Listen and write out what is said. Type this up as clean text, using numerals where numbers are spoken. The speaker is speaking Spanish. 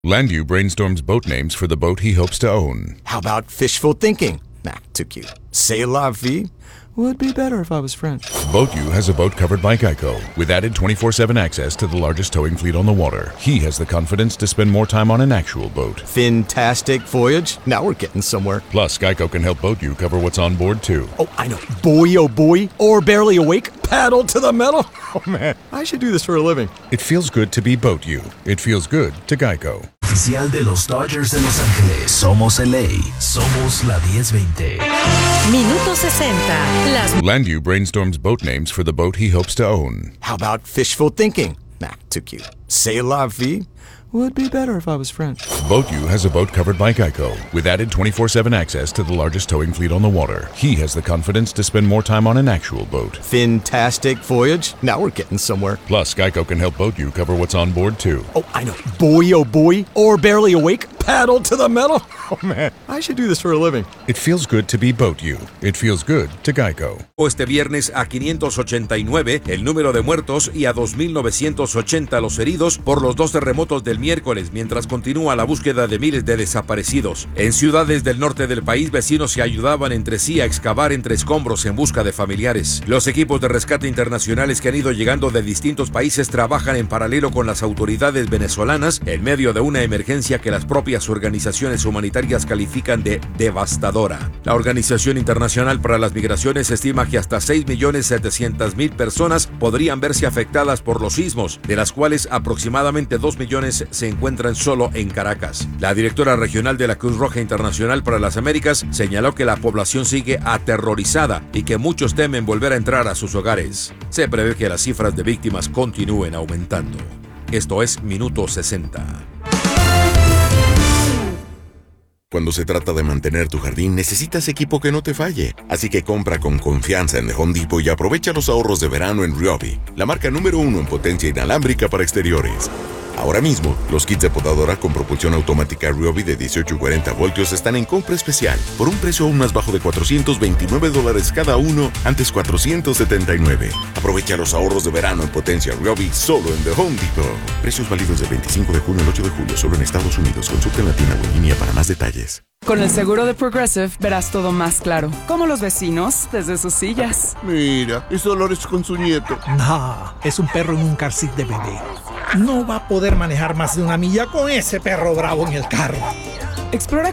Landu brainstorms boat names for the boat he hopes to own. How about fishful thinking? Nah, too cute. C'est la vie would be better if I was French. BoatU has a boat covered by Geico, with added 24/7 access to the largest towing fleet on the water. He has the confidence to spend more time on an actual boat. Fantastic voyage. Now we're getting somewhere. Plus, Geico can help BoatU cover what's on board, too. Oh, I know. Boy, oh boy. Or barely awake. Paddle to the metal. Oh, man. I should do this for a living. It feels good to be BoatU. It feels good to Geico. Oficial de los Dodgers de Los Ángeles. Somos LA. Somos la 1020. Minuto 60. Landu brainstorms boat names for the boat he hopes to own. How about fishful thinking? Nah, too cute. C'est la vie would be better if I was French. BoatU has a boat covered by Geico, with added 24/7 access to the largest towing fleet on the water. He has the confidence to spend more time on an actual boat. Fantastic voyage. Now we're getting somewhere. Plus, Geico can help BoatU cover what's on board, too. Oh, I know. Boy, oh boy. Or barely awake. Paddle to the metal. Oh, man. I should do this for a living. It feels good to be BoatU. It feels good to Geico. Este viernes a 589 el número de muertos y a 2.980 los heridos por los dos terremotos del miércoles, mientras continúa la búsqueda de miles de desaparecidos. En ciudades del norte del país, vecinos se ayudaban entre sí a excavar entre escombros en busca de familiares. Los equipos de rescate internacionales que han ido llegando de distintos países trabajan en paralelo con las autoridades venezolanas en medio de una emergencia que las propias organizaciones humanitarias califican de devastadora. La Organización Internacional para las Migraciones estima que hasta 6.700.000 personas podrían verse afectadas por los sismos, de las cuales aproximadamente 2 millones se encuentran solo en Caracas. La directora regional de la Cruz Roja Internacional para las Américas señaló que la población sigue aterrorizada y que muchos temen volver a entrar a sus hogares. Se prevé que las cifras de víctimas continúen aumentando. Esto es Minuto 60. Cuando se trata de mantener tu jardín, necesitas equipo que no te falle. Así que compra con confianza en The Home Depot y aprovecha los ahorros de verano en Ryobi, la marca número 1 en potencia inalámbrica para exteriores. Ahora mismo, los kits de podadora con propulsión automática Ryobi de 18 y 40 voltios están en compra especial por un precio aún más bajo de $429 cada uno, antes $479. Aprovecha los ahorros de verano en potencia Ryobi solo en The Home Depot. Precios válidos del 25 de junio al 8 de julio solo en Estados Unidos. Consulta en la tienda o en línea para más detalles. Con el seguro de Progressive verás todo más claro, como los vecinos desde sus sillas. Mira, ese dolor es con su nieto. No, es un perro en un car seat de bebé. No va a poder manejar más de 1 milla con ese perro bravo en el carro. Explora